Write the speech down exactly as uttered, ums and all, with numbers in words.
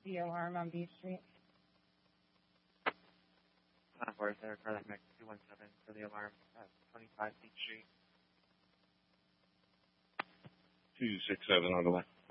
the alarm on B Street. Not for there, Cardiac Mix two one seven for the alarm at twenty-five B Street. two six seven on the way.